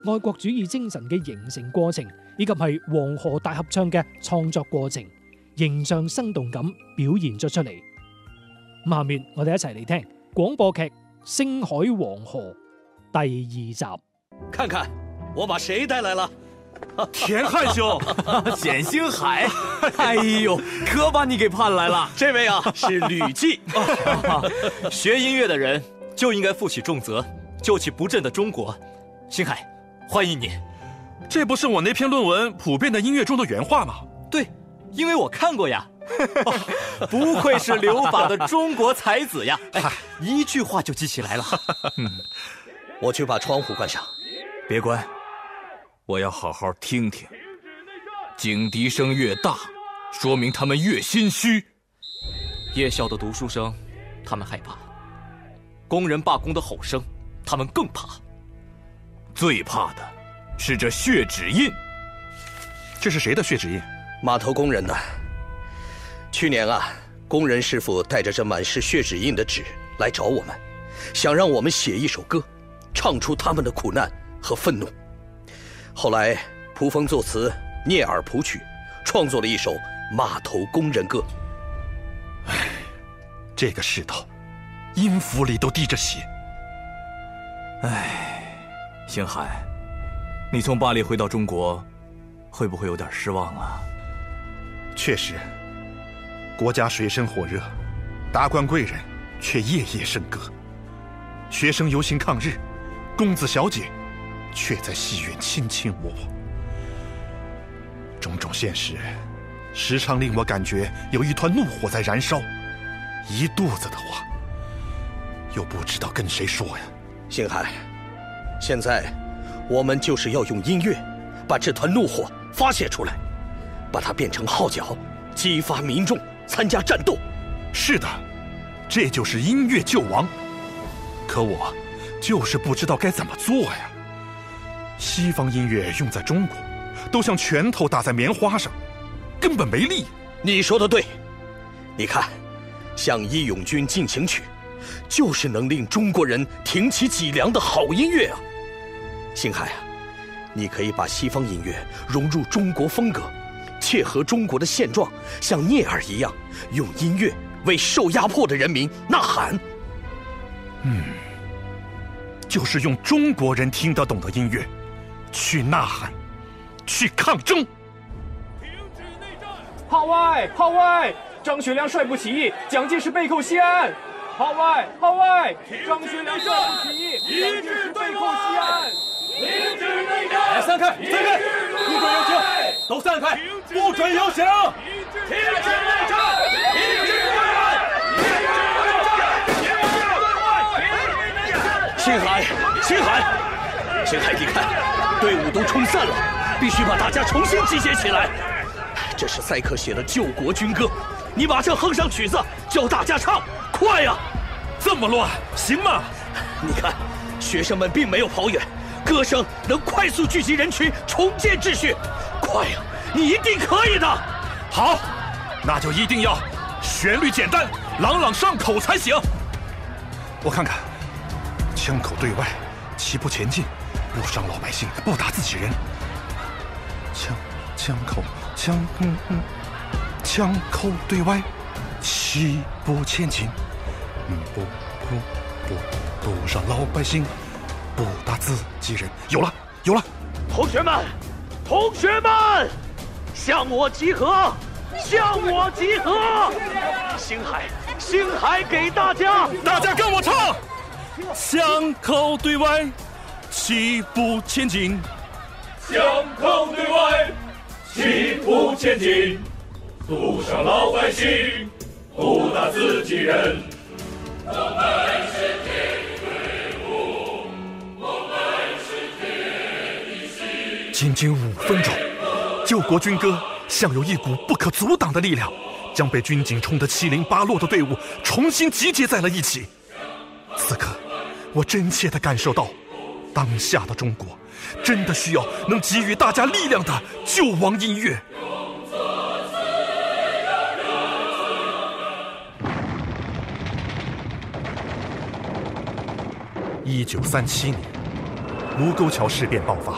愛國主義精神嘅形成過程，以及係黃河大合唱嘅創作過程，形象生動咁表現咗出嚟。下面我哋一齊嚟聽廣播劇《星海黃河》第2集。 看看我把誰帶來了？ 田漢兄，冼星海，哎呦，可把你給盼來了。 這位啊，是呂季。 學音樂的人就應該負起重責，救起不振的中國。星海，歡迎你。 這不是我那篇論文《普遍的音樂》中的原話嗎？ 對，因為我看過呀。不愧是留法的中國才子呀！哎，一句話就記起來了。 我去把窗戶關上。 別關，我要好好聽聽。警笛聲越大，說明他們越心虛。 夜校的讀書聲，他們害怕；工人罷工的吼聲，他們更怕。 最怕的是這血指印。這是誰的血指印？ 碼頭工人的。去年啊，工人師傅帶着這滿是血指印的紙來找我們，想讓我們寫一首歌，唱出他們的苦難和憤怒。後來蒲鋒作詞，聶耳譜曲，創作了一首《碼頭工人歌》。 唉，這個世道，音符裡都滴着血。 唉，星海，你從巴黎回到中國，會不會有點失望啊？ 確實，國家水深火熱，達官貴人卻夜夜笙歌，學生遊行抗日，公子小姐卻在戲院卿卿我我。種種現實，時常令我感覺有一團怒火在燃燒，一肚子的話，又不知道跟誰說呀。 星海，現在我們就是要用音樂把這團怒火發洩出來，把它變成號角，激發民眾參加戰鬥。 是的，這就是音樂救亡。可我就是不知道該怎麼做呀。西方音樂用在中國，都像拳頭打在棉花上，根本沒力。 你說的對，你看，像《義勇軍進行曲》，就是能令中國人挺起脊梁的好音樂啊。星海啊，你可以把西方音樂融入中國風格，切合中國的現狀，像聶耳一樣，用音樂為受壓迫的人民吶喊。 就是用中國人聽得懂的音樂去吶喊，去抗爭。 停止內戰！號外！號外！張學良率部起義，蔣介石被扣西安。號外！號外！張學良率部起義，蔣介石被扣西安。停止內戰！來，散開！散開！不准遊行！都散開！不准遊行！停止內戰！停止內戰！ 星海，星海，星海，你看，隊伍都衝散了，必須把大家重新集結起來。這是賽克寫的救國軍歌，你馬上哼上曲子，教大家唱，快呀！ 這麼亂，行嗎？ 你看，學生們並沒有跑遠，歌聲能快速聚集人群，重建秩序。快呀，你一定可以的。 好，那就一定要旋律簡單，朗朗上口才行。我看看。槍口對外，齊步前進，不傷老百姓，不打自己人。槍口對外，齊步前進，不傷老百姓，不打自己人。有了， 同學們，向我集合，向我集合。星海給大家跟我唱。槍口對外，齊步前進。 槍口對外，齊步前進，不傷老百姓，不打自己人。我們是鐵隊伍，我們是鐵的心。 僅僅5分鐘，救國軍歌像有一股不可阻擋的力量，將被軍警衝得七零八落的隊伍重新集結在了一起。此刻，我真切地感受到，當下的中國真的需要能給予大家力量的救亡音樂。1937年，盧溝橋事變爆發，